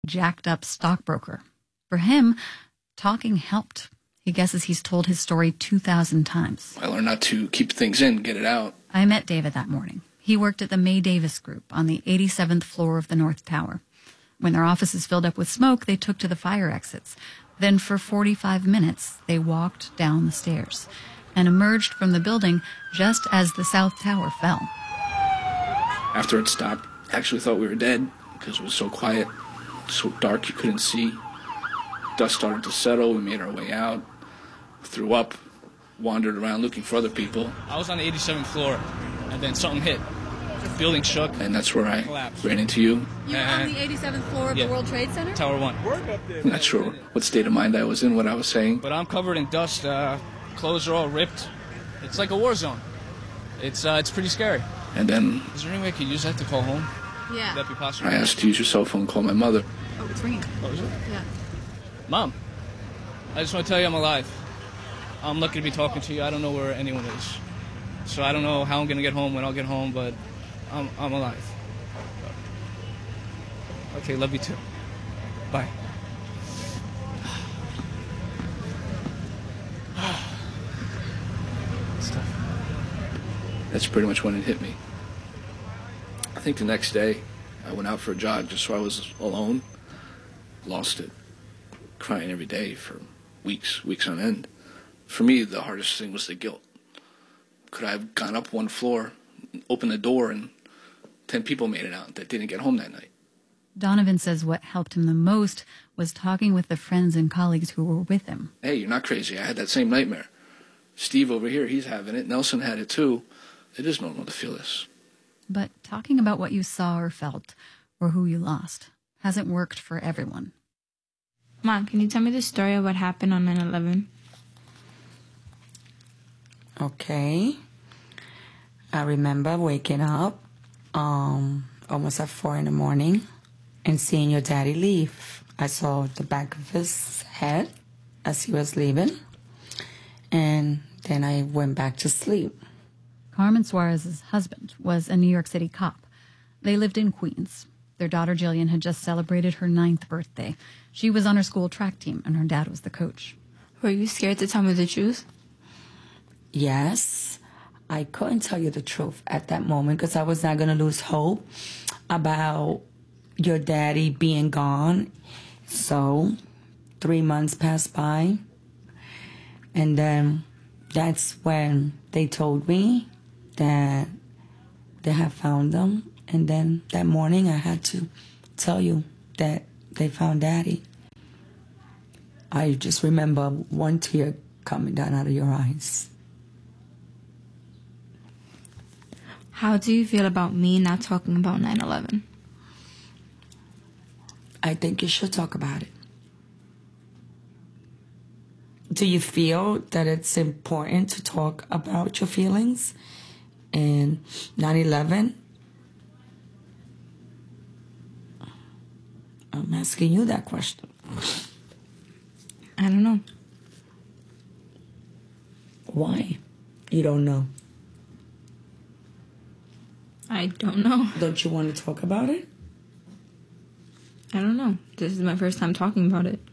jacked up stockbroker. For him, talking helped. He guesses he's told his story 2,000 times. I learned not to keep things in, get it out. I met David that morning. He worked at the May Davis Group on the 87th floor of the North Tower. When their offices filled up with smoke, they took to the fire exits. Then for 45 minutes, they walked down the stairs and emerged from the building just as the South Tower fell. After it stopped, I actually thought we were dead because it was so quiet, so dark you couldn't see. Dust started to settle. We made our way out, threw up, wandered around looking for other people. I was on the 87th floor, and then something hit. The building shook. And that's where I collapsed. Ran into you. You were on the 87th floor of the World Trade Center? Tower 1. I'm not sure what state of mind I was in, what I was saying. But I'm covered in dust. Clothes are all ripped. It's like a war zone. It's pretty scary. And then... Is there any way I could use that to call home? Yeah. Would that be possible? I asked to use your cell phone, call my mother. Oh, it's ringing. Oh, is it? Yeah. Mom, I just want to tell you I'm alive. I'm lucky to be talking to you. I don't know where anyone is. So I don't know how I'm going to get home, when I'll get home, but I'm alive. Okay, love you too. Bye. That's pretty much when it hit me. I think the next day, I went out for a jog just so I was alone. Lost it. Crying every day for weeks on end. For me, the hardest thing was the guilt. Could I have gone up one floor, opened the door, and 10 people made it out that didn't get home that night? Donovan says what helped him the most was talking with the friends and colleagues who were with him. Hey, you're not crazy. I had that same nightmare. Steve over here, he's having it. Nelson had it too. It is normal to feel this. But talking about what you saw or felt, or who you lost, hasn't worked for everyone. Mom, can you tell me the story of what happened on 9/11? Okay. I remember waking up almost at 4 in the morning and seeing your daddy leave. I saw the back of his head as he was leaving, and then I went back to sleep. Carmen Suarez's husband was a New York City cop. They lived in Queens. Their daughter Jillian had just celebrated her 9th birthday. She was on her school track team, and her dad was the coach. Were you scared to tell me the truth? Yes. I couldn't tell you the truth at that moment because I was not going to lose hope about your daddy being gone. So 3 months passed by, and then that's when they told me that they had found them. And then that morning I had to tell you that they found Daddy. I just remember one tear coming down out of your eyes. How do you feel about me not talking about 9/11? I think you should talk about it. Do you feel that it's important to talk about your feelings in 9/11? I'm asking you that question. I don't know. Why? You don't know. I don't know. Don't you want to talk about it? I don't know. This is my first time talking about it.